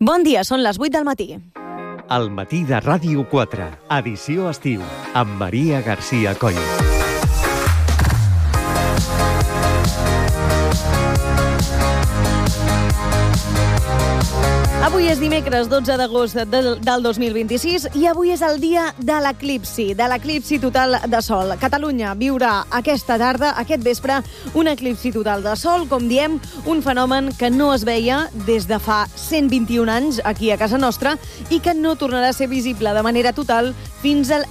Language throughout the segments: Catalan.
Bon dia, són les 8 del matí. El matí de Ràdio 4, edició estiu, amb Maria García Coll. Avui és dimecres 12 d'agost del 2026 i avui és el dia de l'eclipsi total de sol. Catalunya viurà aquesta tarda, aquest vespre, un eclipsi total de sol, com diem, un fenomen que no es veia des de fa 121 anys aquí a casa nostra i que no tornarà a ser visible de manera total fins al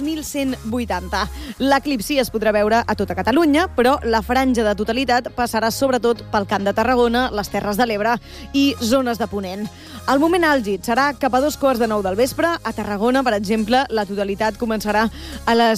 2180. L'eclipsi es podrà veure a tota Catalunya, però la franja de totalitat passarà sobretot pel Camp de Tarragona, les Terres de l'Ebre i zones de Ponent. El moment àlgid serà cap a 8:45 del vespre. A Tarragona, per exemple, la totalitat començarà a les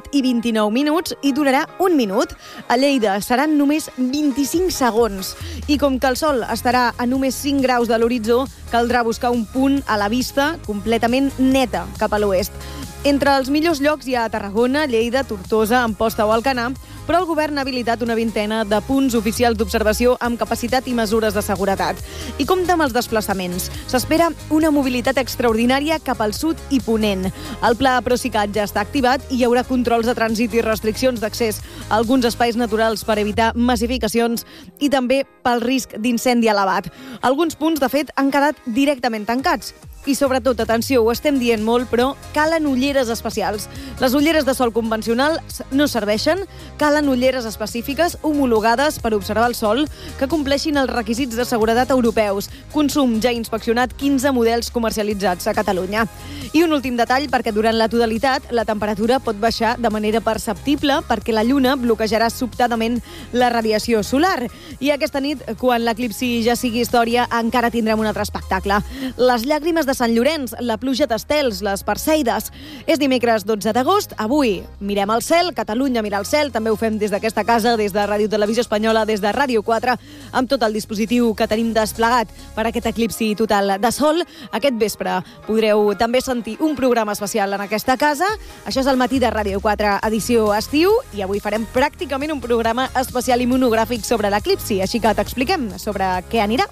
8:29 i durarà 1 minut. A Lleida seran només 25 segons. I com que el sol estarà a només 5 graus de l'horitzó, caldrà buscar un punt a la vista completament neta cap a l'oest. Entre els millors llocs hi ha Tarragona, Lleida, Tortosa, Amposta o Alcanar, però el govern ha habilitat una vintena de punts oficials d'observació amb capacitat i mesures de seguretat. I compta amb els desplaçaments. S'espera una mobilitat extraordinària cap al sud i ponent. El pla Procicat ja està activat i hi haurà controls de trànsit i restriccions d'accés a alguns espais naturals per evitar massificacions i també pel risc d'incendi elevat. Alguns punts, de fet, han quedat directament tancats. I sobretot, atenció, ho estem dient molt, però calen ulleres especials. Les ulleres de sol convencional no serveixen, calen ulleres específiques homologades per observar el sol que compleixin els requisits de seguretat europeus. Consum ja ha inspeccionat 15 models comercialitzats a Catalunya. I un últim detall, perquè durant la totalitat la temperatura pot baixar de manera perceptible perquè la lluna bloquejarà sobtadament la radiació solar. I aquesta nit, quan l'eclipsi ja sigui història, encara tindrem un altre espectacle. Les llàgrimes de Sant Llorenç, la pluja d'estels, les perseides. És dimecres 12 d'agost, avui mirem el cel, Catalunya mira el cel, també ho fem des d'aquesta casa, des de Ràdio Televisió Espanyola, des de Ràdio 4, amb tot el dispositiu que tenim desplegat per aquest eclipsi total de sol. Aquest vespre podreu també sentir un programa especial en aquesta casa. Això és el matí de Ràdio 4, edició estiu, i avui farem pràcticament un programa especial i monogràfic sobre l'eclipsi, així que t'expliquem sobre què anirà.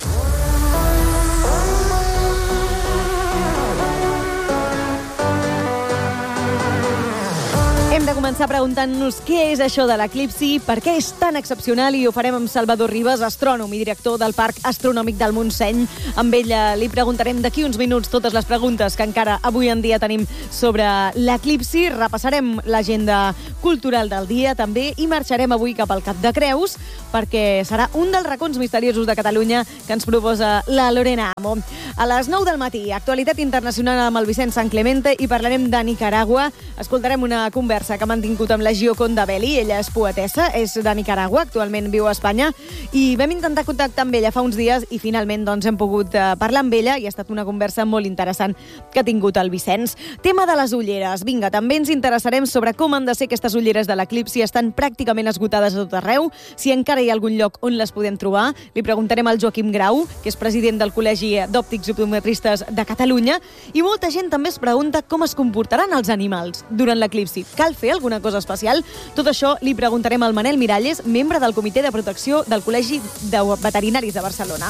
Hem de començar preguntant-nos què és això de l'eclipsi, per què és tan excepcional, i ho farem amb Salvador Ribas, astrònom i director del Parc Astronòmic del Montseny. Amb ell li preguntarem d'aquí uns minuts totes les preguntes que encara avui en dia tenim sobre l'eclipsi. Repassarem l'agenda cultural del dia també i marxarem avui cap al Cap de Creus perquè serà un dels racons misteriosos de Catalunya que ens proposa la Lorena Amo. A les 9 del matí, actualitat internacional amb el Vicent San Clemente i parlarem de Nicaragua. Escoltarem una conversa que ha mantingut amb la Gioconda Belli. Ella és poetessa, és de Nicaragua, actualment viu a Espanya, i vam intentar contactar amb ella fa uns dies i finalment hem pogut parlar amb ella i ha estat una conversa molt interessant que ha tingut el Vicenç. Tema de les ulleres. Vinga, també ens interessarem sobre com han de ser aquestes ulleres de l'eclipsi. Estan pràcticament esgotades a tot arreu. Si encara hi ha algun lloc on les podem trobar, li preguntarem al Joaquim Grau, que és president del Col·legi d'Òptics i Optometristes de Catalunya, i molta gent també es pregunta com es comportaran els animals durant l'eclipsi. Cal fer alguna cosa especial? Tot això li preguntarem al Manel Miralles, membre del Comitè de Protecció del Col·legi de Veterinaris de Barcelona.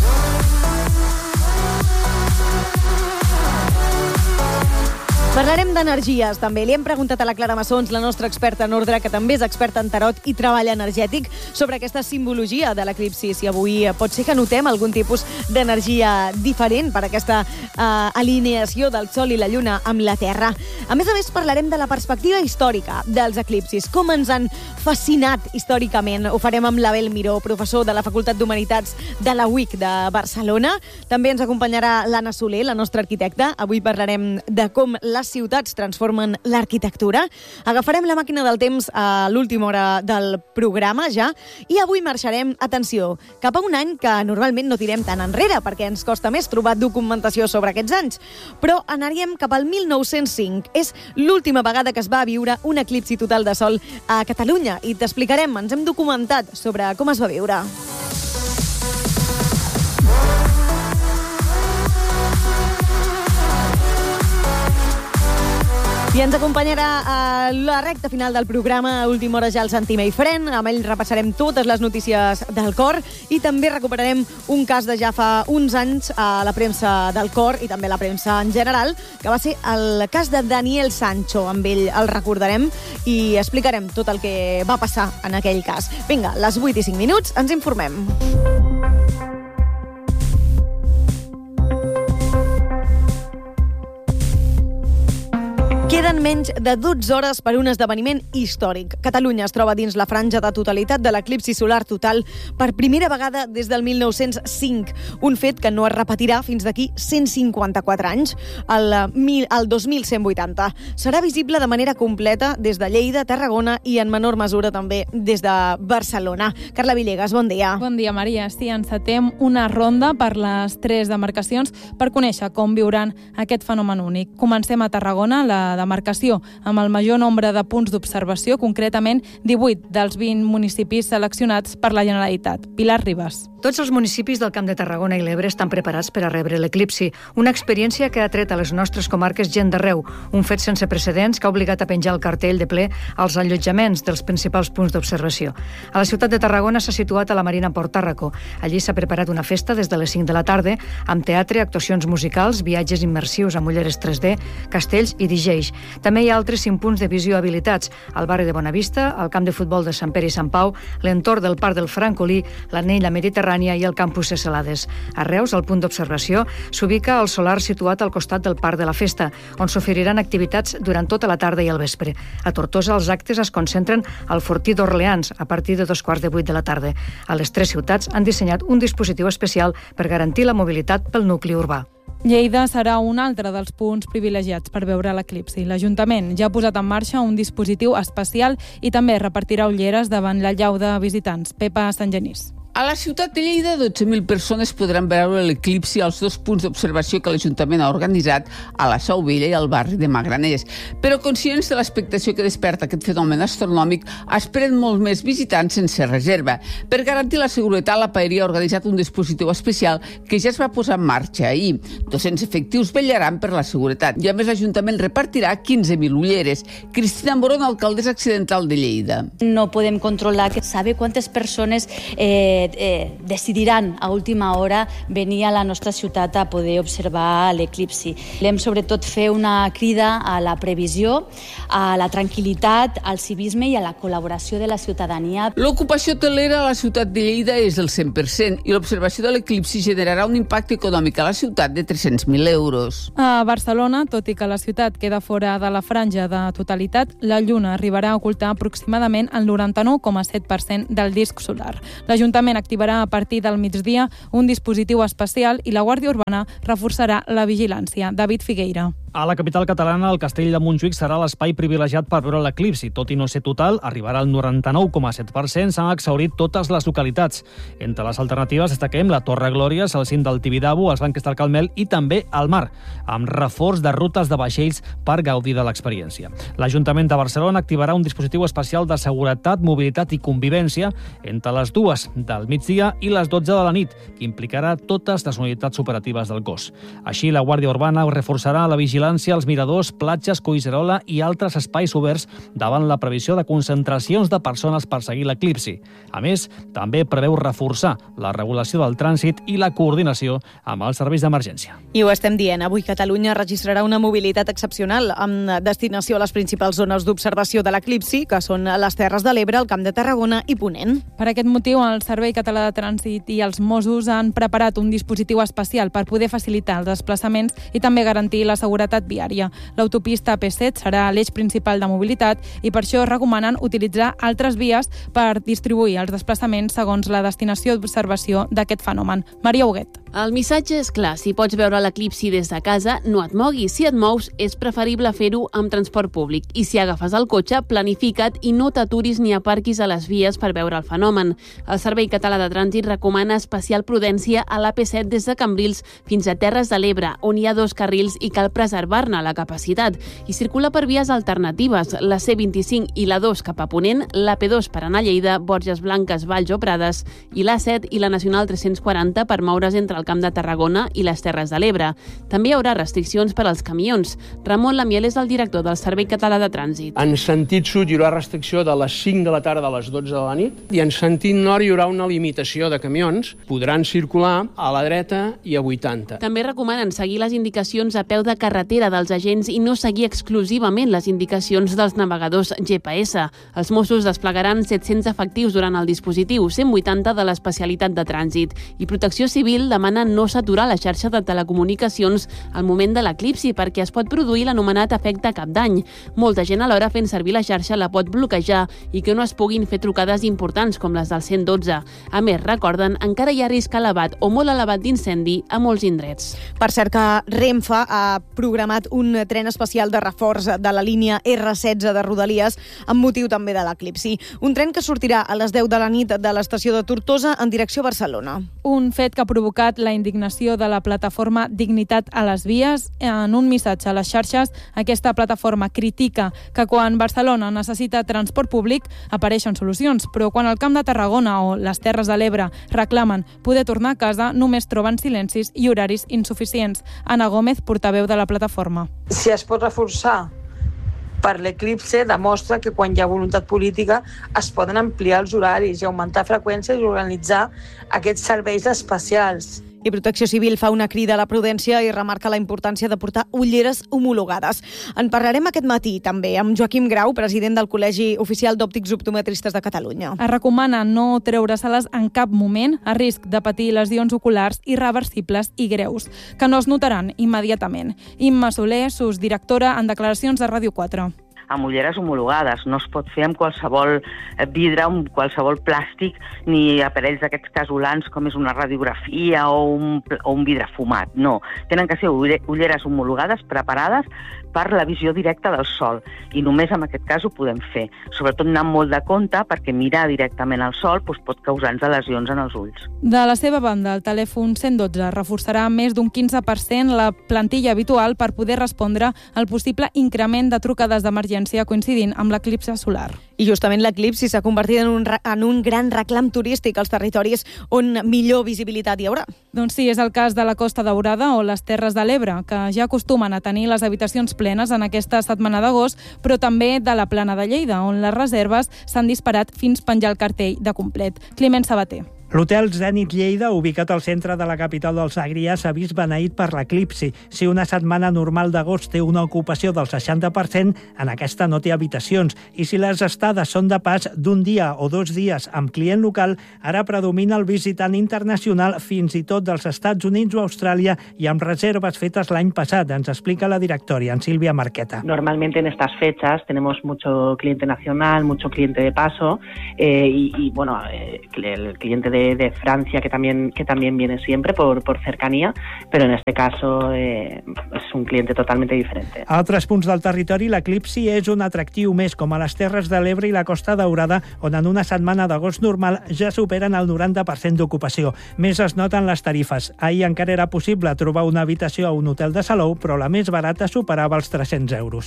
Parlarem d'energies, també. Li hem preguntat a la Clara Massons, la nostra experta en ordre, que també és experta en tarot i treball energètic, sobre aquesta simbologia de l'eclipsi. Si avui pot ser que notem algun tipus d'energia diferent per aquesta alineació del Sol i la Lluna amb la Terra. A més, parlarem de la perspectiva històrica dels eclipsis, com ens han fascinat històricament. Ho farem amb l'Abel Miró, professor de la Facultat d'Humanitats de la UIC de Barcelona. També ens acompanyarà l'Anna Soler, la nostra arquitecta. Avui parlarem de com les ciutats transformen l'arquitectura. Agafarem la màquina del temps a l'última hora del programa ja i avui marxarem, atenció, cap a un any que normalment no tirem tan enrere perquè ens costa més trobar documentació sobre aquests anys, però anaríem cap al 1905. És l'última vegada que es va viure un eclipsi total de sol a Catalunya i t'explicarem, ens hem documentat sobre com es va viure. I ens acompanyarà a la recta final del programa. A última hora ja el sentim a Ifren. Amb ell repassarem totes les notícies del cor i també recuperarem un cas de ja fa uns anys a la premsa del cor i també a la premsa en general, que va ser el cas de Daniel Sancho. Amb ell el recordarem i explicarem tot el que va passar en aquell cas. Vinga, les 8 i 5 minuts, ens informem. Queden menys de 12 hores per un esdeveniment històric. Catalunya es troba dins la franja de totalitat de l'eclipsi solar total per primera vegada des del 1905, un fet que no es repetirà fins d'aquí 154 anys, el 2180. Serà visible de manera completa des de Lleida, Tarragona i en menor mesura també des de Barcelona. Carla Villegas, bon dia. Bon dia, Maria. Sí, encetem una ronda per les 3 demarcacions per conèixer com viuran aquest fenomen únic. Comencem a Tarragona, la demarcació amb el major nombre de punts d'observació, concretament 18 dels 20 municipis seleccionats per la Generalitat. Pilar Ribas. Tots els municipis del Camp de Tarragona i l'Ebre estan preparats per a rebre l'eclipsi, una experiència que ha tret a les nostres comarques gent d'arreu, un fet sense precedents que ha obligat a penjar el cartell de ple als allotjaments dels principals punts d'observació. A la ciutat de Tarragona s'ha situat a la Marina Port Tàrraco. Allí s'ha preparat una festa des de les 5 de la tarda, amb teatre, actuacions musicals, viatges immersius amb ulleres 3D, castells i DJs. També hi ha altres 5 punts de visió habilitats, al barri de Bonavista, al camp de futbol de Sant Pere i Sant Pau, l'entorn del Parc del Francolí, l'Anella Mediterrània i el campus de Celades. A Reus, el punt d'observació, s'ubica al solar situat al costat del Parc de la Festa, on s'oferiran activitats durant tota la tarda i el vespre. A Tortosa, els actes es concentren al Fortí d'Orleans a partir de 2:15 de la tarda. A les 3 ciutats han dissenyat un dispositiu especial per garantir la mobilitat pel nucli urbà. Lleida serà un altre dels punts privilegiats per veure l'eclipsi. L'Ajuntament ja ha posat en marxa un dispositiu especial i també repartirà ulleres davant la llau de visitants. Pepa Santgenís. A la ciutat de Lleida, 12.000 persones podran veure l'eclipsi als 2 punts d'observació que l'Ajuntament ha organitzat a la Sau Vella i al barri de Magraners. Però conscients de l'expectació que desperta aquest fenomen astronòmic, esperen molts més visitants sense reserva. Per garantir la seguretat, la Paeria ha organitzat un dispositiu especial que ja es va posar en marxa ahir. 200 efectius vetllaran per la seguretat i a més l'Ajuntament repartirà 15.000 ulleres. Cristina Moron, alcaldessa accidental de Lleida. No podem controlar que sabe quantes persones decidiran a última hora venir a la nostra ciutat a poder observar l'eclipsi. Volem sobretot fer una crida a la previsió, a la tranquil·litat, al civisme i a la col·laboració de la ciutadania. L'ocupació hotelera a la ciutat de Lleida és del 100% i l'observació de l'eclipsi generarà un impacte econòmic a la ciutat de 300.000 euros. A Barcelona, tot i que la ciutat queda fora de la franja de totalitat, la Lluna arribarà a ocultar aproximadament el 99,7% del disc solar. L'Ajuntament activarà a partir del migdia un dispositiu especial i la Guàrdia Urbana reforçarà la vigilància. David Figueira. A la capital catalana, el Castell de Montjuïc serà l'espai privilegiat per veure l'eclipsi. Tot i no ser total, arribarà al 99,7%, s'han exhaurit totes les localitats. Entre les alternatives destaquem la Torre Glòries, el cim del Tibidabo, els Bancs del Calmel i també el mar, amb reforç de rutes de vaixells per gaudir de l'experiència. L'Ajuntament de Barcelona activarà un dispositiu especial de seguretat, mobilitat i convivència entre les 2 del migdia i les 12 de la nit, que implicarà totes les unitats operatives del cos. Així, la Guàrdia Urbana reforçarà la vigilància als miradors, platges, Collserola i altres espais oberts davant la previsió de concentracions de persones per seguir l'eclipsi. A més, també preveu reforçar la regulació del trànsit i la coordinació amb els serveis d'emergència. I ho estem dient, avui Catalunya registrarà una mobilitat excepcional amb destinació a les principals zones d'observació de l'eclipsi, que són les Terres de l'Ebre, el Camp de Tarragona i Ponent. Per aquest motiu, el Servei Català de Trànsit i els Mossos han preparat un dispositiu especial per poder facilitar els desplaçaments i també garantir la seguretat viària. L'autopista AP7 serà l'eix principal de mobilitat i per això recomanen utilitzar altres vies per distribuir els desplaçaments segons la destinació d'observació d'aquest fenomen. Maria Huguet. El missatge és clar, si pots veure l'eclipsi des de casa, no et moguis. Si et mous, és preferible fer-ho amb transport públic. I si agafes el cotxe, planifica't i no t'aturis ni aparquis a les vies per veure el fenomen. El Servei Català de Trànsit recomana especial prudència a l'AP7 des de Cambrils fins a Terres de l'Ebre, on hi ha 2 carrils i cal preservar preservar-ne la capacitat i circula per vies alternatives, la C25 i la 2 cap a Ponent, la P2 per anar a Lleida, Borges Blanques, Valls o Prades i la 7 i la Nacional 340 per moure's entre el Camp de Tarragona i les Terres de l'Ebre. També hi haurà restriccions per als camions. Ramon Lamiel és el director del Servei Català de Trànsit. En sentit sud hi haurà restricció de les 5 de la tarda a les 12 de la nit i en sentit nord hi haurà una limitació de camions. Podran circular a la dreta i a 80. També recomanen seguir les indicacions a peu de carretera dels agents i no seguir exclusivament les indicacions dels navegadors GPS. Els Mossos desplegaran 700 efectius durant el dispositiu, 180 de l'especialitat de trànsit. I Protecció Civil demana no saturar la xarxa de telecomunicacions al moment de l'eclipsi perquè es pot produir l'anomenat efecte cap d'any. Molta gent alhora fent servir la xarxa la pot bloquejar i que no es puguin fer trucades importants com les del 112. A més, recorden, encara hi ha risc elevat o molt elevat d'incendi a molts indrets. Per cert que Renfe ha programat un tren especial de reforç de la línia R16 de Rodalies amb motiu també de l'eclipsi. Un tren que sortirà a les 10 de la nit de l'estació de Tortosa en direcció a Barcelona. Un fet que ha provocat la indignació de la plataforma Dignitat a les Vies. En un missatge a les xarxes, aquesta plataforma critica que quan Barcelona necessita transport públic apareixen solucions, però quan el Camp de Tarragona o les Terres de l'Ebre reclamen poder tornar a casa, només troben silencis i horaris insuficients. Anna Gómez, portaveu de la plataforma. Si es pot reforçar per l'eclipse, demostra que quan hi ha voluntat política es poden ampliar els horaris i augmentar freqüències i organitzar aquests serveis especials. I Protecció Civil fa una crida a la prudència i remarca la importància de portar ulleres homologades. En parlarem aquest matí també amb Joaquim Grau, president del Col·legi Oficial d'Òptics Optometristes de Catalunya. Es recomana no treure-se-les en cap moment a risc de patir lesions oculars irreversibles i greus, que no es notaran immediatament. Imma Soler, directora en declaracions de Ràdio 4. Amb ulleres homologades. No es pot fer amb qualsevol vidre, amb qualsevol plàstic, ni aparells d'aquests casolans com és una radiografia o un vidre fumat. No, tenen que ser ulleres homologades, preparades per la visió directa del sol. I només en aquest cas ho podem fer. Sobretot anant molt de compte perquè mirar directament al sol pot causar-nos lesions en els ulls. De la seva banda, el telèfon 112 reforçarà més d'un 15% la plantilla habitual per poder respondre al possible increment de trucades d'emergència coincidint amb l'eclipse solar. I justament l'eclipsi s'ha convertit en un gran reclam turístic als territoris on millor visibilitat hi haurà. Doncs sí, és el cas de la Costa Daurada o les Terres de l'Ebre, que ja acostumen a tenir les habitacions plenes en aquesta setmana d'agost, però també de la Plana de Lleida, on les reserves s'han disparat fins penjar el cartell de complet. Climent Sabater. L'hotel Zenit Lleida, ubicat al centre de la capital del Segrià, s'ha vist beneït per l'eclipsi. Si una setmana normal d'agost té una ocupació del 60%, en aquesta no té habitacions. I si les estades són de pas d'un dia o 2 dies amb client local, ara predomina el visitant internacional fins i tot dels Estats Units o Austràlia i amb reserves fetes l'any passat, ens explica la directora, en Sílvia Marqueta. Normalmente en estas fechas tenemos mucho cliente nacional, mucho cliente de paso y bueno, el cliente de Francia que también viene siempre por cercanía, pero en este caso es un cliente totalmente diferente. A altres punts del territori, l'eclipsi és un atractiu més, com a les Terres de l'Ebre i la Costa Daurada, on en una setmana d'agost normal ja superen el 90% d'ocupació. Més es noten les tarifes. Ahir encara era possible trobar una habitació a un hotel de Salou, però la més barata superava els 300 euros.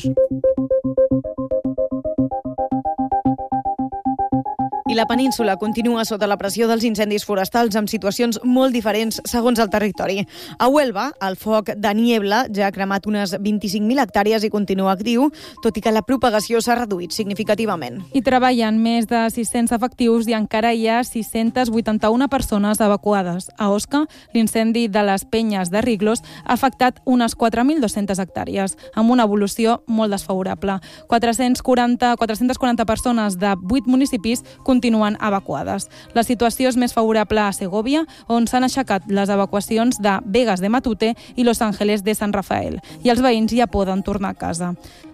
I la península continua sota la pressió dels incendis forestals amb situacions molt diferents segons el territori. A Huelva, el foc de Niebla ja ha cremat unes 25.000 hectàrees i continua actiu, tot i que la propagació s'ha reduït significativament. Hi treballen més de 600 efectius i encara hi ha 681 persones evacuades. A Osca, l'incendi de les Penyes de Riglos ha afectat unes 4.200 hectàrees, amb una evolució molt desfavorable. 440 persones de 8 municipis continuen evacuades. La situació és més favorable a Segovia, on s'han aixecat les evacuacions de Vegas de Matute i Los Ángeles de San Rafael, i els veïns ja poden tornar a casa.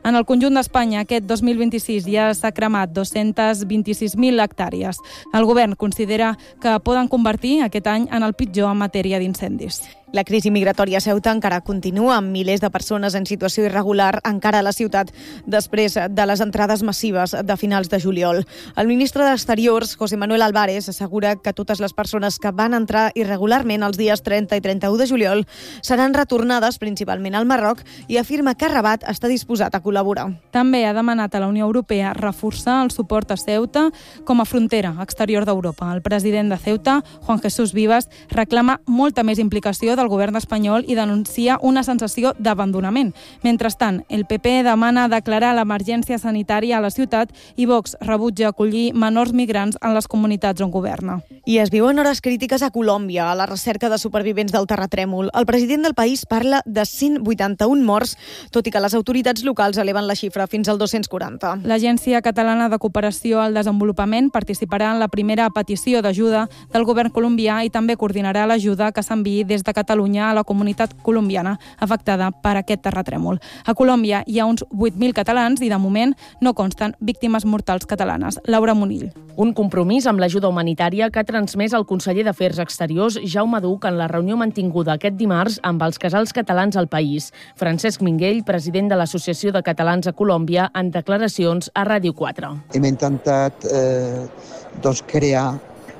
En el conjunt d'Espanya, aquest 2026 ja s'ha cremat 226.000 hectàrees. El govern considera que poden convertir aquest any en el pitjor en matèria d'incendis. La crisi migratòria a Ceuta encara continua, amb milers de persones en situació irregular encara a la ciutat després de les entrades massives de finals de juliol. El ministre d'Exteriors, José Manuel Álvarez, assegura que totes les persones que van entrar irregularment els dies 30 i 31 de juliol seran retornades principalment al Marroc i afirma que Rabat està disposat a col·laborar. També ha demanat a la Unió Europea reforçar el suport a Ceuta com a frontera exterior d'Europa. El president de Ceuta, Juan Jesús Vivas, reclama molta més implicació del govern espanyol i denuncia una sensació d'abandonament. Mentrestant, el PP demana declarar l'emergència sanitària a la ciutat i Vox rebutja acollir menors migrants en les comunitats on governa. I es viuen hores crítiques a Colòmbia, a la recerca de supervivents del terratrèmol. El president del país parla de 181 morts, tot i que les autoritats locals eleven la xifra fins al 240. L'Agència Catalana de Cooperació al Desenvolupament participarà en la primera petició d'ajuda del govern colombià i també coordinarà l'ajuda que s'enviï des de Catalunya a la comunitat colombiana afectada per aquest terratrèmol. A Colòmbia hi ha uns 8.000 catalans i de moment no consten víctimes mortals catalanes. Laura Munill. Un compromís amb l'ajuda humanitària que ha transmès el conseller d'Afers Exteriors, Jaume Duch, en la reunió mantinguda aquest dimarts amb els casals catalans al país. Francesc Minguell, president de l'Associació de Catalans a Colòmbia, en declaracions a Ràdio 4. Hem intentat crear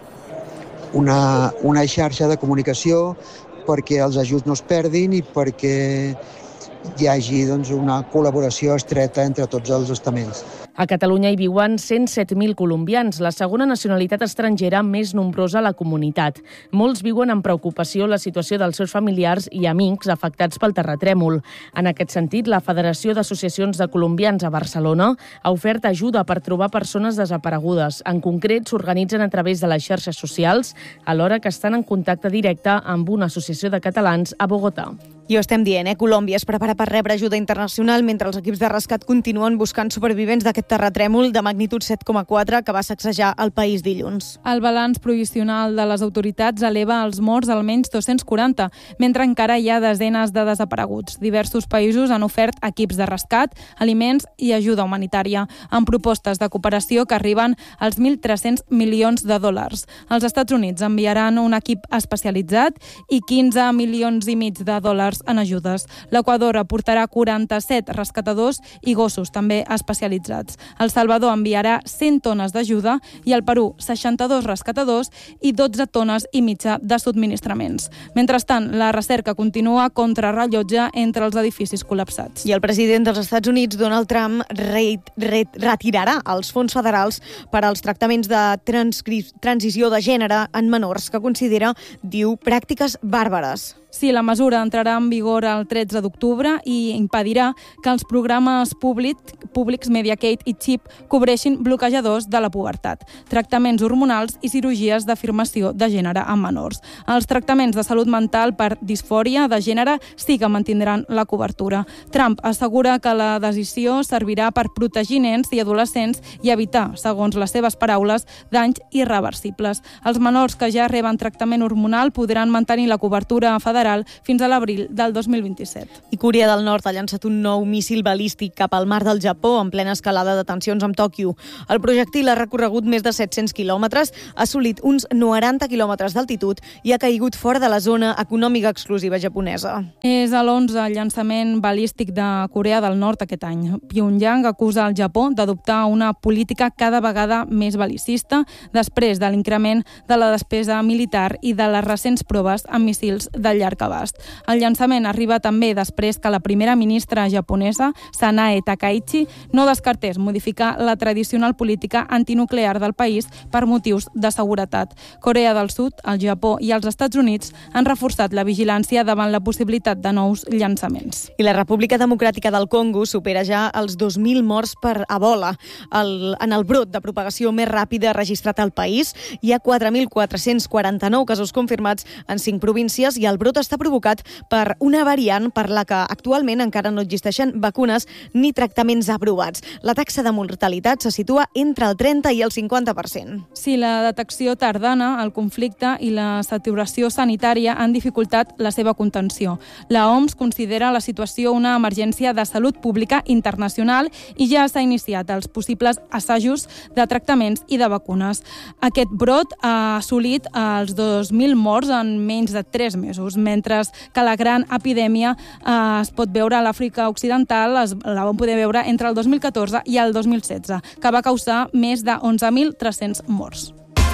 una xarxa de comunicació perquè els ajuts no es perdin i perquè hi hagi una col·laboració estreta entre tots els estaments. A Catalunya hi viuen 107.000 colombians, la segona nacionalitat estrangera més nombrosa a la comunitat. Molts viuen amb preocupació la situació dels seus familiars i amics afectats pel terratrèmol. En aquest sentit, la Federació d'Associacions de Colombians a Barcelona ha ofert ajuda per trobar persones desaparegudes. En concret, s'organitzen a través de les xarxes socials, alhora que estan en contacte directe amb una associació de catalans a Bogotà. I ho estem dient, Colòmbia es prepara per rebre ajuda internacional mentre els equips de rescat continuen buscant supervivents d'aquest terratrèmol de magnitud 7,4 que va sacsejar el país dilluns. El balanç provisional de les autoritats eleva els morts a almenys 240, mentre encara hi ha desenes de desapareguts. Diversos països han ofert equips de rescat, aliments i ajuda humanitària, amb propostes de cooperació que arriben als 1.300 milions de dòlars. Els Estats Units enviaran un equip especialitzat i 15 milions i mig de dòlars en ajudes. L'Equador aportarà 47 rescatadors i gossos també especialitzats. El Salvador enviarà 100 tones d'ajuda i el Perú 62 rescatadors i 12 tones i mitja de subministraments. Mentrestant, la recerca continua contrarrellotge entre els edificis col·lapsats. I el president dels Estats Units, Donald Trump, retirarà els fons federals per als tractaments de transició de gènere en menors, que considera, diu, pràctiques bàrbares. Sí, la mesura entrarà en vigor el 13 d'octubre i impedirà que els programes públics Medicaid i CHIP cobreixin bloquejadors de la pubertat, tractaments hormonals i cirurgies d'afirmació de gènere en menors. Els tractaments de salut mental per disfòria de gènere sí que mantindran la cobertura. Trump assegura que la decisió servirà per protegir nens i adolescents i evitar, segons les seves paraules, danys irreversibles. Els menors que ja reben tractament hormonal podran mantenir la cobertura federal fins a l'abril del 2027. I Corea del Nord ha llançat un nou míssil balístic cap al mar del Japó en plena escalada de tensions amb Tòquio. El projectil ha recorregut més de 700 quilòmetres, ha assolit uns 90 quilòmetres d'altitud i ha caigut fora de la zona econòmica exclusiva japonesa. És l'11 llançament balístic de Corea del Nord aquest any. Pyongyang acusa el Japó d'adoptar una política cada vegada més bel·licista després de l'increment de la despesa militar i de les recents proves amb míssils de llarg abast. El llançament arriba també després que la primera ministra japonesa, Sanae Takaichi, no descartés modificar la tradicional política antinuclear del país per motius de seguretat. Corea del Sud, el Japó i els Estats Units han reforçat la vigilància davant la possibilitat de nous llançaments. I la República Democràtica del Congo supera ja els 2.000 morts per Ebola. En el brot de propagació més ràpida registrat al país, hi ha 4.449 casos confirmats en 5 províncies i el brot es està provocat per una variant per la que actualment encara no existeixen vacunes ni tractaments aprovats. La taxa de mortalitat se situa entre el 30 i el 50%. Sí, la detecció tardana, el conflicte i la saturació sanitària han dificultat la seva contenció. La OMS considera la situació una emergència de salut pública internacional i ja s'ha iniciat els possibles assajos de tractaments i de vacunes. Aquest brot ha assolit els 2.000 morts en menys de 3 mesos, mentre que la gran epidèmia es pot veure a l'Àfrica Occidental, la vam poder veure entre el 2014 i el 2016, que va causar més de 11.300 morts.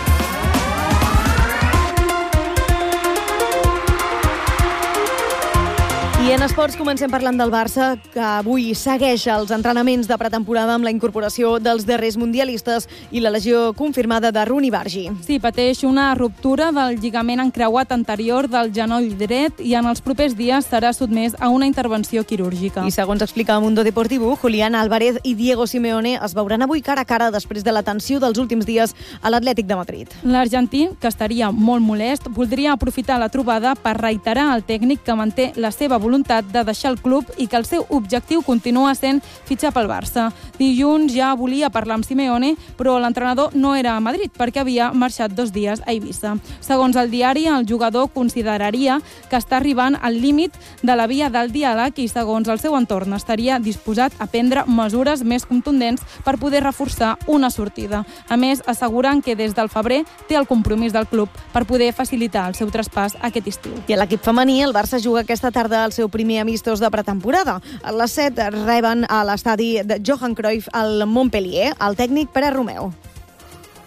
I en esports comencem parlant del Barça, que avui segueix els entrenaments de pretemporada amb la incorporació dels darrers mundialistes i la lesió confirmada de Rooney Bargi. Sí, pateix una ruptura del lligament encreuat anterior del genoll dret i en els propers dies serà sotmès a una intervenció quirúrgica. I segons explica a Mundo Deportivo, Julián Álvarez i Diego Simeone es veuran avui cara a cara després de la tensió dels últims dies a l'Atlètic de Madrid. L'argentí, que estaria molt molest, voldria aprofitar la trobada per reiterar al tècnic que manté la seva voluntat de deixar el club i que el seu objectiu continua sent fitxar pel Barça. Dilluns ja volia parlar amb Simeone, però l'entrenador no era a Madrid perquè havia marxat 2 dies a Eivissa. Segons el diari, el jugador consideraria que està arribant al límit de la via del diàleg i, segons el seu entorn, estaria disposat a prendre mesures més contundents per poder reforçar una sortida. A més, asseguren que des del febrer té el compromís del club per poder facilitar el seu traspàs aquest estiu. I a l'equip femení, el Barça juga aquesta tarda el seu primer amistós de pretemporada. A les 7 reben a l'estadi de Johan Cruyff al Montpellier, el tècnic Pere Romeu.